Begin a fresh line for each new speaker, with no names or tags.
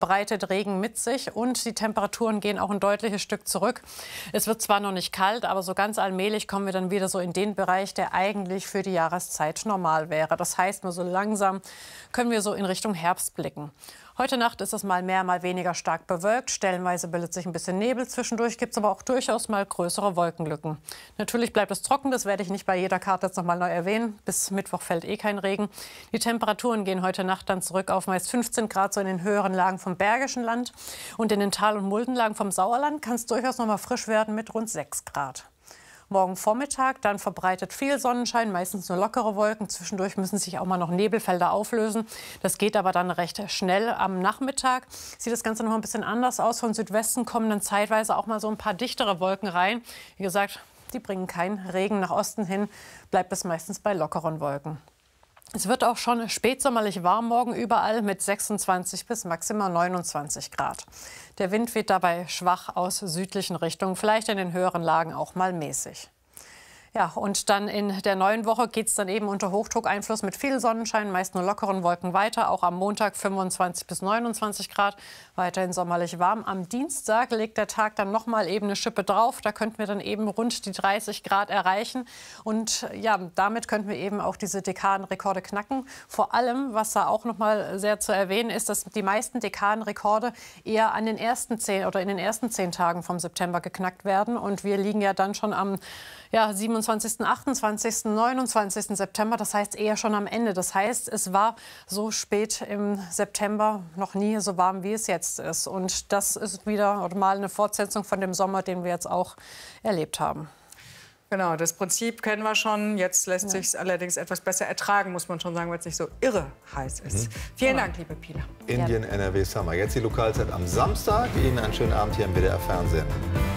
breitet Regen mit sich und die Temperaturen gehen auch ein deutliches Stück zurück. Es wird zwar noch nicht kalt, aber so ganz allmählich kommen wir dann wieder so in den Bereich, der eigentlich für die Jahreszeit normal wäre. Das heißt, nur so langsam können wir so in Richtung Herbst blicken. Heute Nacht ist es mal mehr, mal weniger stark bewölkt. Stellenweise bildet sich ein bisschen Nebel. Zwischendurch gibt es aber auch durchaus mal größere Wolkenlücken. Natürlich bleibt es trocken, das werde ich nicht bei jeder Karte jetzt noch mal neu erwähnen. Bis Mittwoch fällt eh kein Regen. Die Temperaturen gehen heute Nacht dann zurück auf meist 15 Grad so in den höheren Lagen vom Bergischen Land. Und in den Tal- und Muldenlagen vom Sauerland kann es durchaus noch mal frisch werden mit rund 6 Grad. Morgen Vormittag dann verbreitet viel Sonnenschein, meistens nur lockere Wolken. Zwischendurch müssen sich auch mal noch Nebelfelder auflösen. Das geht aber dann recht schnell. Am Nachmittag sieht das Ganze noch ein bisschen anders aus. Von Südwesten kommen dann zeitweise auch mal so ein paar dichtere Wolken rein. Wie gesagt, die bringen keinen Regen. Nach Osten hin bleibt es meistens bei lockeren Wolken. Es wird auch schon spätsommerlich warm morgen überall mit 26 bis maximal 29 Grad. Der Wind weht dabei schwach aus südlichen Richtungen, vielleicht in den höheren Lagen auch mal mäßig. Ja, und dann in der neuen Woche geht es dann eben unter Hochdruckeinfluss mit viel Sonnenschein, meist nur lockeren Wolken weiter. Auch am Montag 25 bis 29 Grad, weiterhin sommerlich warm. Am Dienstag legt der Tag dann noch mal eben eine Schippe drauf. Da könnten wir dann eben rund die 30 Grad erreichen. Und ja, damit könnten wir eben auch diese Dekadenrekorde knacken. Vor allem, was da auch noch mal sehr zu erwähnen ist, dass die meisten Dekadenrekorde eher an den ersten 10 oder in den ersten 10 Tagen vom September geknackt werden. Und wir liegen ja dann schon am 27., 28., 29. September, das heißt eher schon am Ende. Das heißt, es war so spät im September noch nie so warm, wie es jetzt ist. Und das ist wieder mal eine Fortsetzung von dem Sommer, den wir jetzt auch erlebt haben.
Genau, das Prinzip kennen wir schon. Jetzt lässt sich es allerdings etwas besser ertragen, muss man schon sagen, weil es nicht so irre heiß ist. Vielen Dank, liebe Pila.
Indien, NRW Summer. Jetzt die Lokalzeit am Samstag. Ihnen einen schönen Abend hier im WDR Fernsehen.